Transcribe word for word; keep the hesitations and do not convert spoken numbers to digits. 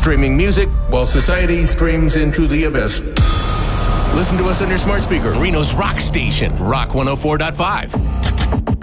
streaming music while society streams into the abyss. Listen to us on your smart speaker. Reno's rock station, Rock one oh four point five.